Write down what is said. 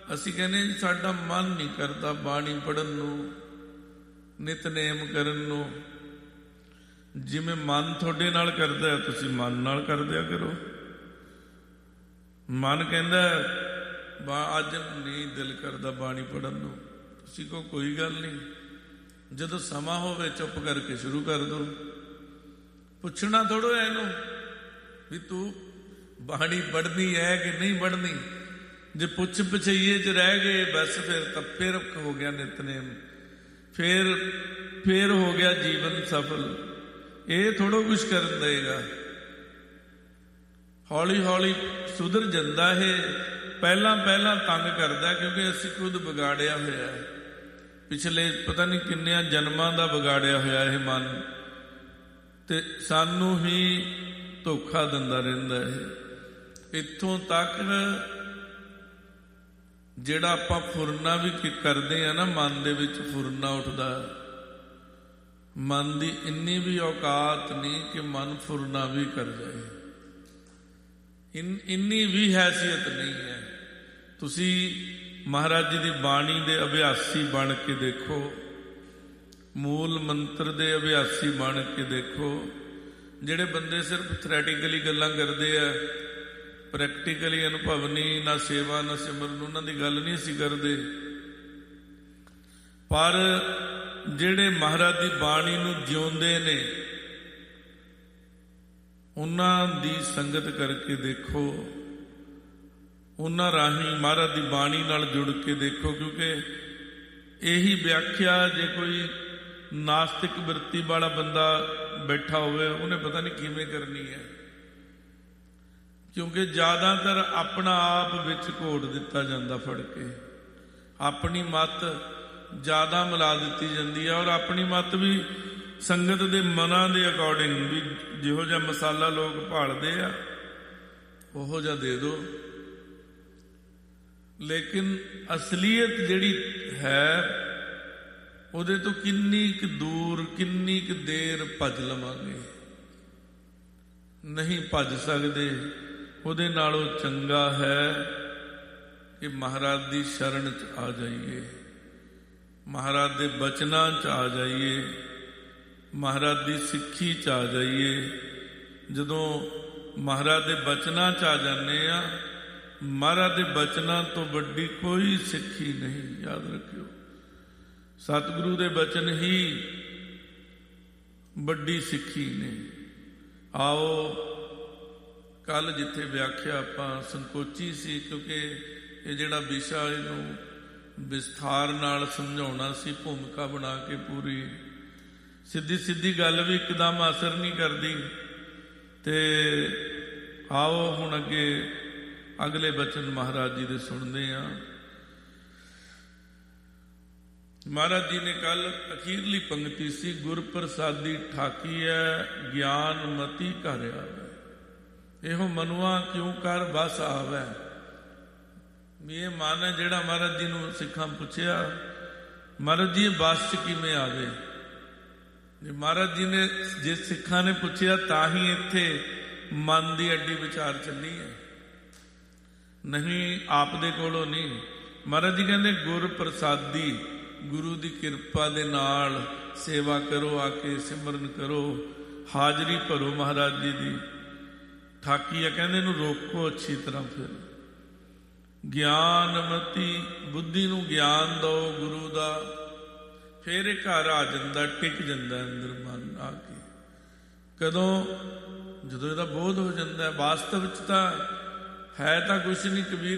ਅਸੀਂ ਕਹਿੰਦੇ ਸਾਡਾ ਮਨ ਨਹੀਂ ਕਰਦਾ ਬਾਣੀ ਪੜ੍ਹਨ ਨੂੰ, ਨਿਤਨੇਮ ਕਰਨ ਨੂੰ। ਜਿਵੇਂ ਮਨ ਤੁਹਾਡੇ ਨਾਲ ਕਰਦਾ ਤੁਸੀਂ ਮਨ ਨਾਲ ਕਰ ਦਿਆ ਕਰੋ। ਮਨ ਕਹਿੰਦਾ ਅੱਜ ਨਹੀਂ ਦਿਲ ਕਰਦਾ ਬਾਣੀ ਪੜ੍ਹਨ ਨੂੰ, ਤੁਸੀਂ ਕਹੋ ਕੋਈ ਗੱਲ ਨਹੀਂ, ਜਦੋਂ ਸਮਾਂ ਹੋਵੇ ਚੁੱਪ ਕਰਕੇ ਸ਼ੁਰੂ ਕਰ ਦਿਓ। ਪੁੱਛਣਾ ਥੋੜ੍ਹਾ ਇਹਨੂੰ ਵੀ ਤੂੰ ਬਾਣੀ ਪੜ੍ਹਨੀ ਹੈ ਕਿ ਨਹੀਂ ਪੜ੍ਹਨੀ। ਜੇ ਪੁੱਛ ਪਛਈਏ 'ਚ ਰਹਿ ਗਏ ਬਸ ਫਿਰ ਹੋ ਗਿਆ ਨਿਤਨੇਮ, ਫਿਰ ਹੋ ਗਿਆ ਜੀਵਨ ਸਫਲ। ਇਹ ਥੋੜ੍ਹਾ ਕੁਛ ਕਰਨ ਦੇਗਾ। ਹੌਲੀ ਹੌਲੀ ਸੁਧਰ ਜਾਂਦਾ। ਇਹ ਪਹਿਲਾਂ ਤੰਗ ਕਰਦਾ ਕਿਉਂਕਿ ਅਸੀਂ ਖੁਦ ਵਿਗਾੜਿਆ ਹੋਇਆ, ਪਿਛਲੇ ਪਤਾ ਨਹੀਂ ਕਿੰਨਿਆਂ ਜਨਮਾਂ ਦਾ ਵਿਗਾੜਿਆ ਹੋਇਆ ਇਹ ਮਨ, ਤੇ ਸਾਨੂੰ ਹੀ ਧੋਖਾ ਦਿੰਦਾ ਰਹਿੰਦਾ ਇਹ। ਇੱਥੋਂ ਤੱਕ ਜਿਹੜਾ ਆਪਾਂ ਫੁਰਨਾ ਵੀ ਕਰਦੇ ਆ ਨਾ, ਮਨ ਦੇ ਵਿੱਚ ਫੁਰਨਾ ਉੱਠਦਾ, ਮਨ ਦੀ ਇੰਨੀ ਵੀ ਔਕਾਤ ਨਹੀਂ ਕਿ ਮਨ ਫੁਰਨਾ ਵੀ ਕਰ ਜਾਏ, ਇੰਨੀ ਵੀ ਹੈਸੀਅਤ ਨਹੀਂ ਹੈ। ਤੁਸੀਂ ਮਹਾਰਾਜ ਜੀ ਦੀ ਬਾਣੀ ਦੇ ਅਭਿਆਸੀ ਬਣ ਕੇ ਦੇਖੋ, ਮੂਲ ਮੰਤਰ ਦੇ ਅਭਿਆਸੀ ਬਣ ਕੇ ਦੇਖੋ। ਜਿਹੜੇ ਬੰਦੇ ਸਿਰਫ ਥਿਓਰੈਟੀਕਲੀ ਗੱਲਾਂ ਕਰਦੇ ਆ, ਪ੍ਰੈਕਟੀਕਲੀ ਅਨੁਭਵ ਨਹੀਂ, ਨਾ ਸੇਵਾ ਨਾ ਸਿਮਰਨ, ਉਹਨਾਂ ਦੀ ਗੱਲ ਨਹੀਂ ਅਸੀਂ ਕਰਦੇ। ਪਰ ਜਿਹੜੇ ਮਹਾਰਾਜ ਦੀ ਬਾਣੀ ਨੂੰ ਜਿਉਂਦੇ ਨੇ, ਉਹਨਾਂ ਦੀ ਸੰਗਤ ਕਰਕੇ ਦੇਖੋ, ਉਹਨਾਂ ਰਾਹੀਂ ਮਹਾਰਾਜ ਦੀ ਬਾਣੀ ਨਾਲ ਜੁੜ ਕੇ ਦੇਖੋ। ਕਿਉਂਕਿ ਇਹੀ ਵਿਆਖਿਆ ਜੇ ਕੋਈ ਨਾਸਤਿਕ ਬਿਰਤੀ ਵਾਲਾ ਬੰਦਾ ਬੈਠਾ ਹੋਵੇ, ਉਹਨੇ ਪਤਾ ਨਹੀਂ ਕਿਵੇਂ ਕਰਨੀ ਹੈ। ਕਿਉਂਕਿ ਜ਼ਿਆਦਾਤਰ ਆਪਣਾ ਆਪ ਵਿੱਚ ਘੋੜ ਦਿੱਤਾ ਜਾਂਦਾ, ਫੜ ਕੇ ਆਪਣੀ ਮੱਤ ਜ਼ਿਆਦਾ ਮਿਲਾ ਦਿੱਤੀ ਜਾਂਦੀ ਹੈ। ਔਰ ਆਪਣੀ ਮੱਤ ਵੀ ਸੰਗਤ ਦੇ ਮਨਾਂ ਦੇ ਅਕੋਰਡਿੰਗ, ਵੀ ਜਿਹੋ ਜਿਹਾ ਮਸਾਲਾ ਲੋਕ ਭਾਲਦੇ ਆ ਉਹੋ ਜਿਹਾ ਦੇ ਦਿਓ। ਲੇਕਿਨ ਅਸਲੀਅਤ ਜਿਹੜੀ ਹੈ ਉਹਦੇ ਤੋਂ ਕਿੰਨੀ ਕੁ ਦੂਰ, ਕਿੰਨੀ ਕੁ ਦੇਰ ਭੱਜ ਲਵਾਂਗੇ, ਨਹੀਂ ਭੱਜ ਸਕਦੇ। ਉਹਦੇ ਨਾਲੋਂ ਚੰਗਾ ਹੈ ਕਿ ਮਹਾਰਾਜ ਦੀ ਸ਼ਰਨ 'ਚ ਆ ਜਾਈਏ, ਮਹਾਰਾਜ ਦੇ ਬਚਨਾਂ 'ਚ ਆ ਜਾਈਏ, ਮਹਾਰਾਜ ਦੀ ਸਿੱਖੀ 'ਚ ਆ ਜਾਈਏ। ਜਦੋਂ ਮਹਾਰਾਜ ਦੇ ਬਚਨਾਂ 'ਚ ਆ ਜਾਂਦੇ ਆ, ਮਹਾਰਾਜ ਦੇ ਬਚਨਾਂ ਤੋਂ ਵੱਡੀ ਕੋਈ ਸਿੱਖੀ ਨਹੀਂ, ਯਾਦ ਰੱਖਿਓ। ਸਤਿਗੁਰੂ ਦੇ ਬਚਨ ਹੀ ਵੱਡੀ ਸਿੱਖੀ ਨੇ। ਆਓ ਕੱਲ ਜਿੱਥੇ ਵਿਆਖਿਆ ਆਪਾਂ ਸੰਕੋਚੀ ਸੀ, ਕਿਉਂਕਿ ਇਹ ਜਿਹੜਾ ਵਿਸ਼ਾ ਇਹਨੂੰ ਵਿਸਥਾਰ ਨਾਲ ਸਮਝਾਉਣਾ ਸੀ, ਭੂਮਿਕਾ ਬਣਾ ਕੇ ਪੂਰੀ। ਸਿੱਧੀ ਗੱਲ ਵੀ ਇੱਕਦਮ ਅਸਰ ਨਹੀਂ ਕਰਦੀ। ਤੇ ਆਓ ਹੁਣ ਅੱਗੇ ਅਗਲੇ ਬਚਨ ਮਹਾਰਾਜ ਜੀ ਦੇ ਸੁਣਦੇ ਹਾਂ। ਮਹਾਰਾਜ ਜੀ ਨੇ ਕੱਲ ਅਖੀਰਲੀ ਪੰਕਤੀ ਸੀ, ਗੁਰ ਪ੍ਰਸਾਦੀ ਠਾਕੀਐ ਗਿਆਨ ਮਤੀ ਘਰ ਆਵੈ, ਇਹੋ ਮਨੁਆ ਕਿਉਂ ਕਰ ਬਸ ਆਵੈ। ਇਹ ਮਨ ਹੈ ਜਿਹੜਾ ਮਹਾਰਾਜ ਜੀ ਨੂੰ ਸਿੱਖਾਂ ਪੁੱਛਿਆ, ਮਹਾਰਾਜ ਜੀ ਇਹ ਬਸ 'ਚ ਕਿਵੇਂ ਆਵੇ। ਮਹਾਰਾਜ ਜੀ ਨੇ, ਜੇ ਸਿੱਖਾਂ ਨੇ ਪੁੱਛਿਆ ਤਾਂ ਹੀ ਇੱਥੇ ਮਨ ਦੀ ਅੱਡੀ ਵਿਚਾਰ ਚੱਲੀ ਹੈ, ਨਹੀਂ ਆਪ ਦੇ ਕੋਲੋਂ ਨਹੀਂ। ਮਹਾਰਾਜ ਜੀ ਕਹਿੰਦੇ ਗੁਰ ਪ੍ਰਸਾਦੀ, ਗੁਰੂ ਦੀ ਕਿਰਪਾ ਦੇ ਨਾਲ ਸੇਵਾ ਕਰੋ, ਆ ਕੇ ਸਿਮਰਨ ਕਰੋ, ਹਾਜ਼ਰੀ ਭਰੋ ਮਹਾਰਾਜ ਜੀ ਦੀ। ਠਾਕੀ ਆ ਕਹਿੰਦੇ ਇਹਨੂੰ ਰੋਕੋ ਅੱਛੀ ਤਰ੍ਹਾਂ। ਫਿਰ ਗਿਆਨਮਤੀ, ਬੁੱਧੀ ਨੂੰ ਗਿਆਨ ਦਿਓ ਗੁਰੂ ਦਾ, ਫਿਰ ਇਹ ਘਰ ਆ ਜਾਂਦਾ, ਟਿਕ ਜਾਂਦਾ ਅੰਦਰ ਮਨ ਆ ਕੇ। ਕਦੋਂ? ਜਦੋਂ ਇਹਦਾ ਬੋਧ ਹੋ ਜਾਂਦਾ। ਵਾਸਤਵ 'ਚ ਤਾਂ ਹੈ ਤਾਂ ਕੁਛ ਨਹੀਂ। ਕਬੀਰ